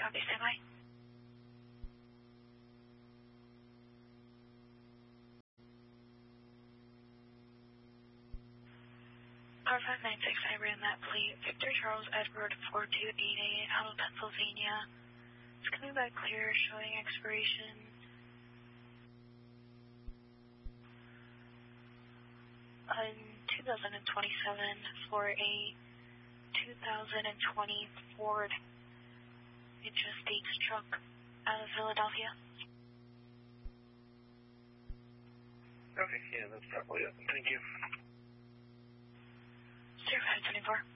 Copy, stand by. R596, I ran that plate. Victor Charles Edward 4288 out of Pennsylvania. It's coming back clear, showing expiration in 2027 for a 2020 Ford Interstates truck out of Philadelphia. Okay, yeah, that's probably it. Thank you. 0524.